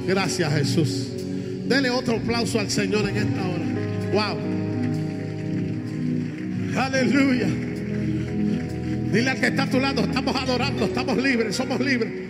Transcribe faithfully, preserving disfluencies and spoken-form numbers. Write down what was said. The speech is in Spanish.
Gracias, Jesús. Dele otro aplauso al Señor en esta hora. Wow. Aleluya. Dile al que está a tu lado, estamos adorando, estamos libres, somos libres.